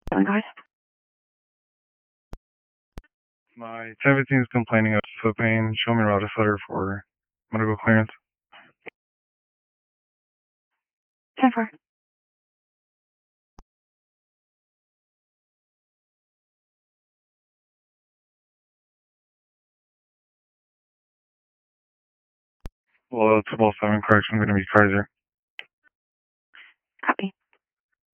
Guys. My 17 is complaining of foot pain. Show me route letter for medical clearance. 10-4. Well, 207, correction, going to be Kaiser.